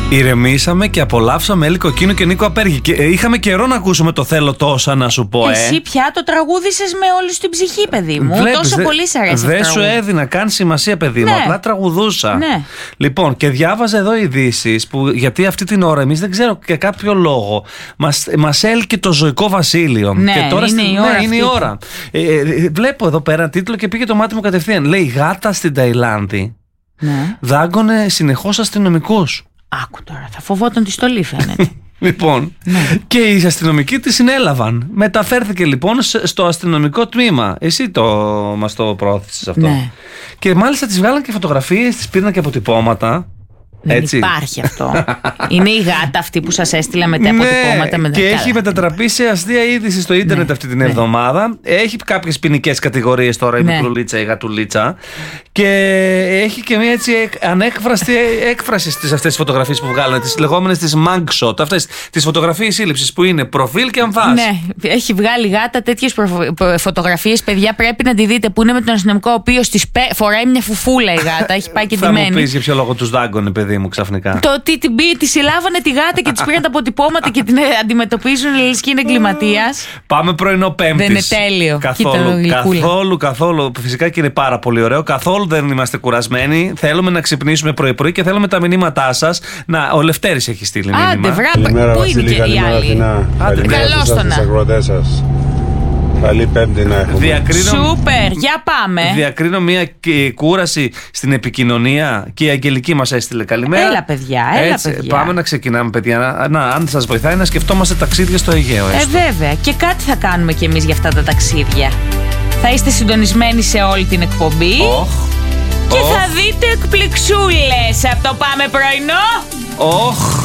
Ηρεμήσαμε και απολαύσαμε Έλλη Κοκκίνου και Νίκο Απέργη. Και είχαμε καιρό να ακούσουμε το θέλω τόσα, να σου πω. Εσύ πια το τραγούδισες με όλη την ψυχή, παιδί μου. Βλέπεις, τόσο πολύ σ' αρέσει. Δεν σου έδινα καν σημασία, παιδί μου. Απλά τραγουδούσα. Ναι. Λοιπόν, και διάβαζα εδώ ειδήσεις που γιατί αυτή την ώρα εμείς δεν ξέρω για κάποιο λόγο μας έλκει το ζωικό βασίλειο. Ναι, και τώρα είναι η ώρα. Βλέπω εδώ πέρα τίτλο και πήγε το μάτι μου κατευθείαν. Λέει γάτα στην Ταϊλάνδη. Ναι. Δάγκωνε συνεχώς αστυνομικούς. Άκου τώρα, θα φοβόταν τη στολή, φαίνεται. Λοιπόν, και οι αστυνομικοί τη συνέλαβαν. Μεταφέρθηκε λοιπόν στο αστυνομικό τμήμα. Εσύ μας το προώθησες αυτό. Ναι. Και μάλιστα τις βγάλαν και φωτογραφίες, τις πήραν και αποτυπώματα. Δεν υπάρχει αυτό. Είναι η γάτα αυτή που σας έστειλα μετά αποτυπώματα. Και έχει μετατραπεί σε αστεία είδηση στο ίντερνετ αυτή την εβδομάδα. Έχει κάποιες ποινικές κατηγορίες τώρα η μικρουλίτσα, η γατουλίτσα. Και έχει και μια έτσι ανέκφραστη έκφραση στις αυτές τις φωτογραφίες που βγάλανε, τις λεγόμενες τις mugshot. Αυτές τις φωτογραφίες σύλληψης που είναι προφίλ και αμφάς. Ναι, έχει βγάλει γάτα τέτοιες φωτογραφίες, παιδιά, πρέπει να τη δείτε, που είναι με τον αστυνομικό, ο οποίος της φοράει μια φουφούλα η γάτα. Έχει πάει και ντυμένη. Θα μου πεις για ποιο λόγο τους δάγκωνε, παιδί μου, ξαφνικά. Το ότι τη συλλάβανε τη γάτα και της πήραν τα αποτυπώματα και την αντιμετωπίζουν λες και είναι εγκληματίας. Πάμε πρωινό Πέμπτης. Δεν είναι τέλειο. Καθόλου. Φυσικά και είναι πάρα πολύ ωραίο. Καθόλου δεν είμαστε κουρασμένοι. Θέλουμε να ξυπνήσουμε πρωί-πρωί και θέλουμε τα μηνύματά σας. Ο Λευτέρης έχει στείλει μήνυμα. Άντε, πού είναι και οι άλλοι. Καλώς το να. Καλή Πέμπτη να έχουμε. Σούπερ, για πάμε. Διακρίνω μια κούραση στην επικοινωνία και η Αγγελική μας έστειλε καλημέρα. Έλα, παιδιά, Πάμε να ξεκινάμε, παιδιά. Αν σας βοηθάει να σκεφτόμαστε ταξίδια στο Αιγαίο. Βέβαια, και κάτι θα κάνουμε κι εμείς για αυτά τα ταξίδια. Θα είστε συντονισμένοι σε όλη την εκπομπή. Και θα δείτε εκπληξούλες από το Πάμε Πρωινό.